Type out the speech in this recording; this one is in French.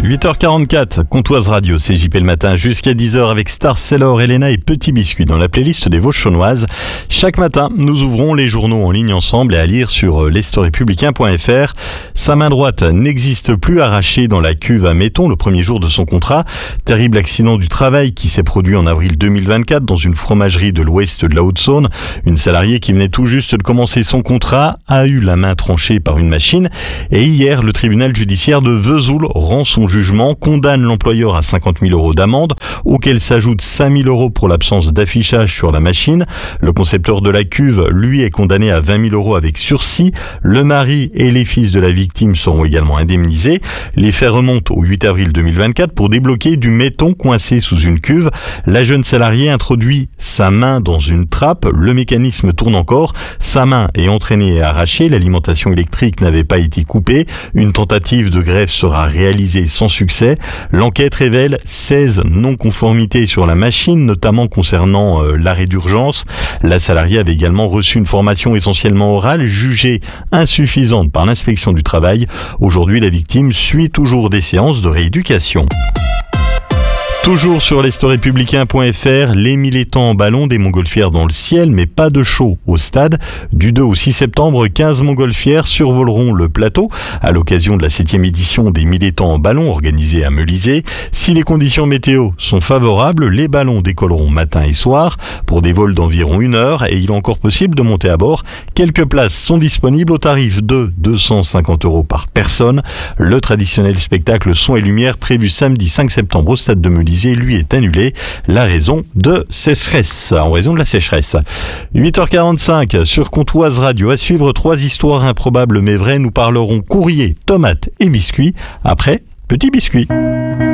8h44, Comptoise Radio, c'est JP le matin, jusqu'à 10h avec Star Sailor, Elena et Petit Biscuit dans la playlist des Vosges chaunoises. Chaque matin, nous ouvrons les journaux en ligne ensemble et à lire sur lestorypublicain.fr. Sa main droite n'existe plus, arrachée dans la cuve à Metton le premier jour de son contrat. Terrible accident du travail qui s'est produit en avril 2024 dans une fromagerie de l'ouest de la Haute-Saône. Une salariée qui venait tout juste de commencer son contrat a eu la main tranchée par une machine et hier, le tribunal judiciaire de Vesoul rend son jugement, condamne l'employeur à 50 000 € d'amende, auquel s'ajoute 5 000 € pour l'absence d'affichage sur la machine. Le concepteur de la cuve, lui, est condamné à 20 000 € avec sursis. Le mari et les fils de la victime seront également indemnisés. Les faits remontent au 8 avril 2024 pour débloquer du Metton coincé sous une cuve. La jeune salariée introduit sa main dans une trappe. Le mécanisme tourne encore. Sa main est entraînée et arrachée. L'alimentation électrique n'avait pas été coupée. Une tentative de greffe sera réalisée sans succès. L'enquête révèle 16 non-conformités sur la machine, notamment concernant l'arrêt d'urgence. La salariée avait également reçu une formation essentiellement orale, jugée insuffisante par l'inspection du travail. Aujourd'hui, la victime suit toujours des séances de rééducation. Toujours sur lestorypublicain.fr, les 1000 étangs en ballon, des montgolfières dans le ciel, mais pas de show au stade. Du 2 au 6 septembre, 15 montgolfières survoleront le plateau à l'occasion de la 7e édition des 1000 étangs en ballon organisée à Melisée. Si les conditions météo sont favorables, les ballons décolleront matin et soir pour des vols d'environ 1 heure et il est encore possible de monter à bord. Quelques places sont disponibles au tarif de 250 € par personne. Le traditionnel spectacle son et lumière prévu samedi 5 septembre au stade de Melisée, lui, est annulé en raison de la sécheresse. 8h45 sur Comptoise Radio. À suivre 3 histoires improbables mais vraies. Nous parlerons courrier, tomates et biscuits après Petit Biscuit.